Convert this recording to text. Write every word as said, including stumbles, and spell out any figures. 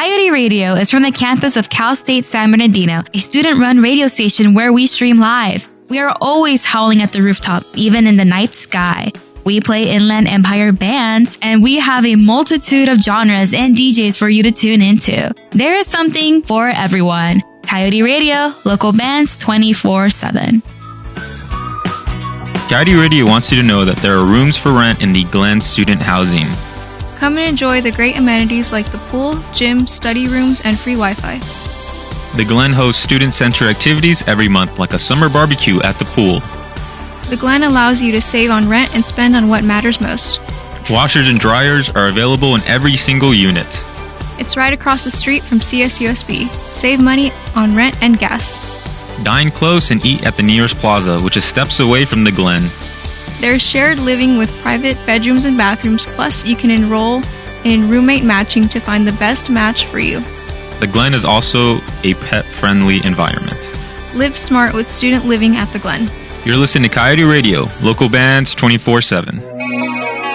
Coyote Radio is from the campus of Cal State San Bernardino, a student-run radio station where we stream live. We are always howling at the rooftop, even in the night sky. We play Inland Empire bands, and we have a multitude of genres and D Js for you to tune into. There is something for everyone. Coyote Radio, local bands twenty-four seven. Coyote Radio wants you to know that there are rooms for rent in the Glen student housing. Come and enjoy the great amenities like the pool, gym, study rooms, and free Wi-Fi. The Glen hosts student-centered activities every month, like a summer barbecue at the pool. The Glen allows you to save on rent and spend on what matters most. Washers and dryers are available in every single unit. It's right across the street from C S U S B. Save money on rent and gas. Dine close and eat at the nearest plaza, which is steps away from the Glen. There's shared living with private bedrooms and bathrooms, plus you can enroll in roommate matching to find the best match for you. The Glen is also a pet-friendly environment. Live smart with student living at the Glen. You're listening to Coyote Radio, local bands twenty-four seven.